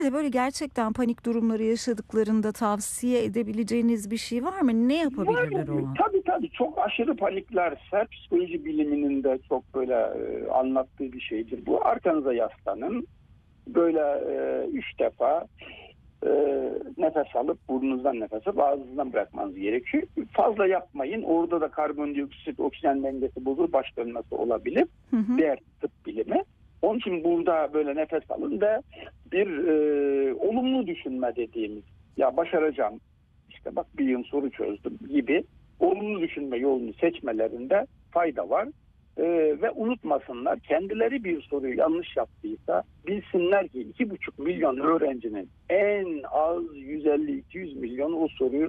Böyle gerçekten panik durumları yaşadıklarında tavsiye edebileceğiniz bir şey var mı? Ne yapabilirler o Yani, an? tabii çok aşırı paniklerse psikoloji biliminin de çok böyle anlattığı bir şeydir. Bu arkanıza yaslanın. Böyle 3 defa nefes alıp burnunuzdan nefes alıp ağzınızdan bırakmanız gerekiyor. Fazla yapmayın. Orada da karbondioksit oksijen dengesi bozulur, baş dönmesi olabilir. Hı hı. Diğer tıp bilimi. Onun için burada böyle nefes alın ve bir olumlu düşünme dediğimiz, ya başaracağım, işte bak bir yıl soru çözdüm gibi olumlu düşünme yolunu seçmelerinde fayda var. Ve unutmasınlar, kendileri bir soruyu yanlış yaptıysa bilsinler ki 2,5 milyon öğrencinin en az 150-200 milyonu o soruyu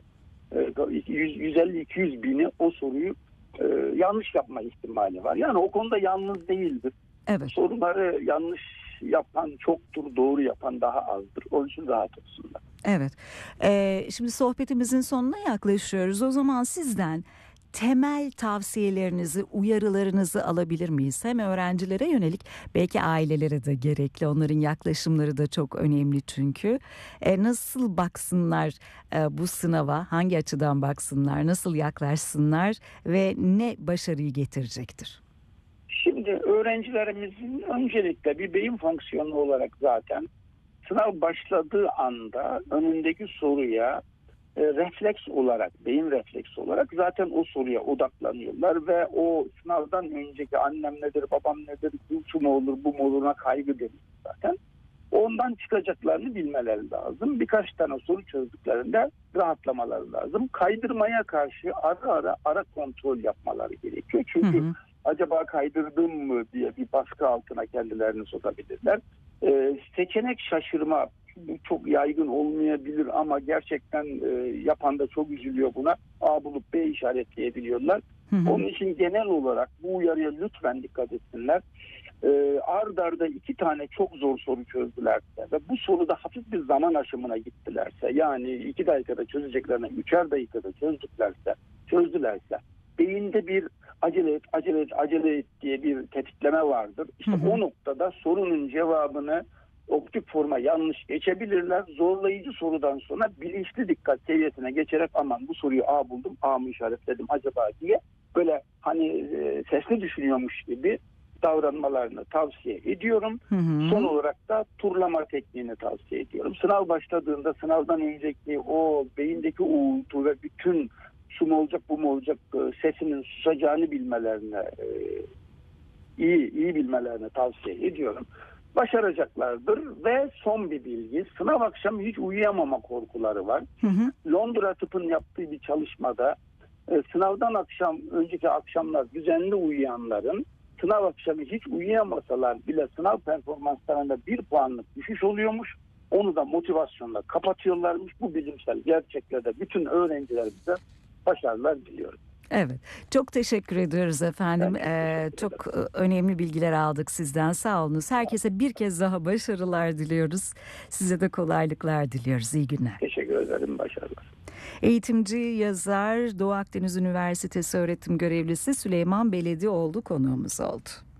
150-200 bini o soruyu yanlış yapma ihtimali var. Yani o konuda yalnız değildir. Evet. Soruları yanlış yapan çoktur, doğru yapan daha azdır. Onun için rahat olsunlar. Evet. Şimdi sohbetimizin sonuna yaklaşıyoruz. O zaman sizden temel tavsiyelerinizi, uyarılarınızı alabilir miyiz? Hem öğrencilere yönelik, belki ailelere de gerekli. Onların yaklaşımları da çok önemli çünkü. Nasıl baksınlar bu sınava? Hangi açıdan baksınlar? Nasıl yaklaşsınlar? Ve ne başarıyı getirecektir? Şimdi öğrencilerimizin öncelikle bir beyin fonksiyonu olarak zaten sınav başladığı anda önündeki soruya refleks olarak, beyin refleksi olarak zaten o soruya odaklanıyorlar ve o sınavdan önceki annem nedir, babam nedir, şu mu olur, bu mu oluruna kaygı deniyor zaten. Ondan çıkacaklarını bilmeleri lazım. Birkaç tane soru çözdüklerinde rahatlamaları lazım. Kaydırmaya karşı ara kontrol yapmaları gerekiyor. Hı Çünkü hı. acaba kaydırdım mı diye bir baskı altına kendilerini sokabilirler. Seçenek şaşırma çok yaygın olmayabilir ama gerçekten yapan da çok üzülüyor buna. A bulup B işaretleyebiliyorlar. Hı hı. Onun için genel olarak bu uyarıya lütfen dikkat etsinler. Ard arda 2 tane çok zor soru çözdülerse ve bu soruda hafif bir zaman aşımına gittilerse, yani 2 dakikada çözeceklerine 3'er dakikada çözdülerse beyinde bir acele et diye bir tetikleme vardır. İşte Hı hı. o noktada sorunun cevabını optik forma yanlış geçebilirler. Zorlayıcı sorudan sonra bilinçli dikkat seviyesine geçerek aman bu soruyu A buldum, A mı işaretledim acaba diye böyle hani sesli düşünüyormuş gibi davranmalarını tavsiye ediyorum. Hı Son hı. olarak da turlama tekniğini tavsiye ediyorum. Sınav başladığında sınavdan önceki o beyindeki uğultu ve bütün şu mu olacak bu mu olacak sesinin susacağını bilmelerini iyi bilmelerini tavsiye ediyorum. Başaracaklardır ve son bir bilgi, sınav akşamı hiç uyuyamama korkuları var. Hı hı. Londra Tıp'ın yaptığı bir çalışmada sınavdan önceki akşamlar düzenli uyuyanların sınav akşamı hiç uyuyamasalar bile sınav performanslarında 1 puanlık düşüş oluyormuş. Onu da motivasyonla kapatıyorlarmış. Bu bilimsel gerçeklerde bütün öğrencilerimize başarılar diliyorum. Evet, çok teşekkür ediyoruz efendim. Ben çok teşekkür Çok ederim. önemli bilgiler aldık sizden. Sağ olunuz. Herkese bir kez daha başarılar diliyoruz. Size de kolaylıklar diliyoruz. İyi günler. Teşekkür ederim. Başarılar. Eğitimci, yazar, Doğu Akdeniz Üniversitesi öğretim görevlisi Süleyman Beledioğlu konuğumuz oldu.